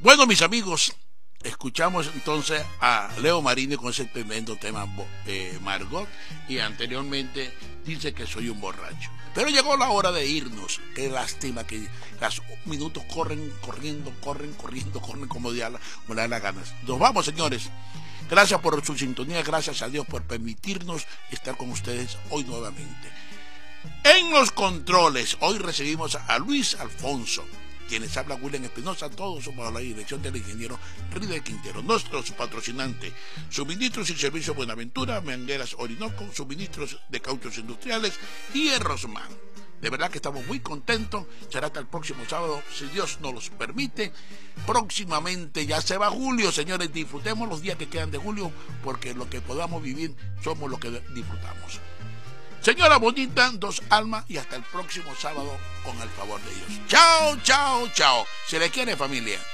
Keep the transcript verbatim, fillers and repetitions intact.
Bueno, mis amigos, escuchamos entonces a Leo Marini con ese tremendo tema eh, Margot, y anteriormente dice que soy un borracho. Pero llegó la hora de irnos. Qué lástima que los minutos corren, corriendo, corren, corriendo, corren como le da las ganas. Nos vamos, señores. Gracias por su sintonía, gracias a Dios por permitirnos estar con ustedes hoy nuevamente. En los controles, hoy recibimos a Luis Alfonso. Quienes habla William Espinosa, todos somos a la dirección del ingeniero Ride Quintero. Nuestros patrocinantes, Suministros y Servicios Buenaventura, Mangueras Orinoco, Suministros de Cauchos Industriales y Errosman. De verdad que estamos muy contentos. Será hasta el próximo sábado, si Dios nos los permite. Próximamente ya se va julio, señores. Disfrutemos los días que quedan de julio, porque lo que podamos vivir somos lo que disfrutamos. Señora bonita, dos almas, y hasta el próximo sábado con el favor de Dios. Chao, chao, chao. Se le quiere, familia.